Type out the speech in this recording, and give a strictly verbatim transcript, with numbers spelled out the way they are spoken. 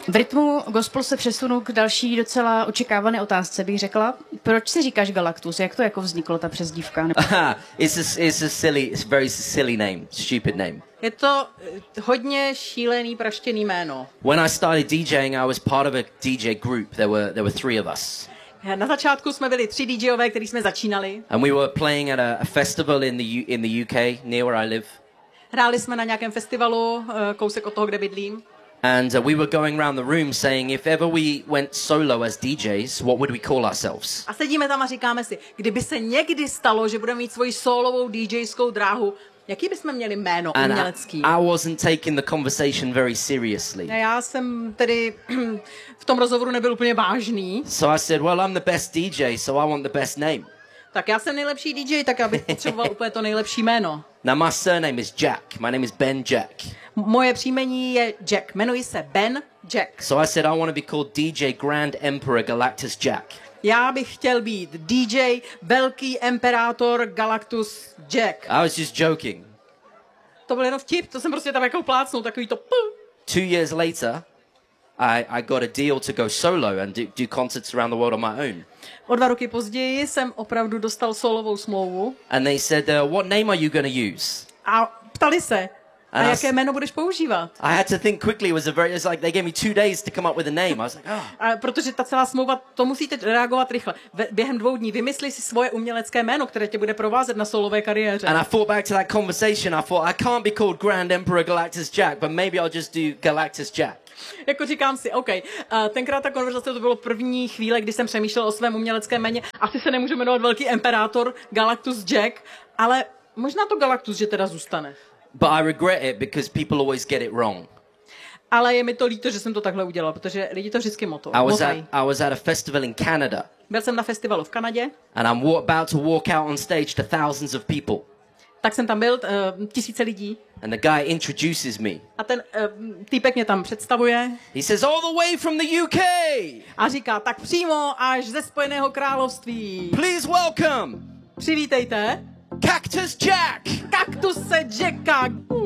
V rytmu gospel se přesunu k další docela očekávané otázce, bych řekla. Proč si říkáš Galactus? Jak to jako vzniklo, ta přezdívka? it's a, it's a silly, it's a very silly name, stupid name. Je to hodně šílený, praštěný jméno. When I started DJing, I was part of a D J group. There were there were three of us. Na začátku jsme byli tři DJové, který jsme začínali. And we were playing at a, a festival in the U, in the U K near where I live. Hráli jsme na nějakém festivalu, kousek od toho, kde bydlím. And uh, we were going around the room saying, if ever we went solo as D Js, what would we call ourselves? A sedíme tam a říkáme si, kdyby se někdy stalo, že budeme mít svoji solovou DJskou dráhu, jaký bychom měli jméno umělecký? And I, I wasn't taking the conversation very seriously. A já jsem tedy v tom rozhovoru nebyl úplně vážný. So I said, well, I'm the best D J, so I want the best name. Tak já jsem nejlepší D J, tak já bych potřeboval úplně to nejlepší jméno. Now my surname is Jack. My name is Ben Jack. Moje příjmení je Jack. Jmenuji se Ben Jack. So I said I want to be called D J Grand Emperor Galactus Jack. Já bych chtěl být D J Velký Imperátor Galactus Jack. I was just joking. To byl jenom vtip, to jsem prostě tam jako plácnul, takový to pu. Two years later, I, I got a deal to go solo and do, do concerts around the world on my own. O dva roky později jsem opravdu dostal solovou smlouvu. And they said, uh, what name are you going to use? A ptali se, a And jaké jméno budeš používat? I had to think quickly. It was a very, it was like they gave me two days to come up with a name. I was like, oh. A protože ta celá smlouva, to musíte reagovat rychle. Ve, během dvou dní vymysli si svoje umělecké jméno, které tě bude provázet na solové kariéře. And I thought back to that conversation. I thought, I can't be called Grand Emperor Galactus Jack, but maybe I'll just do Galactus Jack. Jako říkám si, OK, uh, tenkrát ta konverzace to bylo první chvíle, kdy jsem přemýšlel o svém uměleckém jméně. Asi se nemůžu jmenovat Velký Imperátor Galactus Jack, ale možná to Galactus, že teda zůstane. But I regret it because people always get it wrong. Ale je mi to líto, že jsem to takhle udělal, protože lidi to vždycky moto. I was, at, I was at a festival in Canada. Byl jsem na festivalu v Kanadě. And I'm wa- about to walk out on stage to thousands of people. Tak jsem tam byl, uh, tisíce lidí. And the guy introduces me. A ten uh, týpek mě tam představuje. He says, all the way from the U K. A říká, tak přímo až ze Spojeného království. Please welcome. Přivítejte. Cactus Jack. Kaktuse Jacka.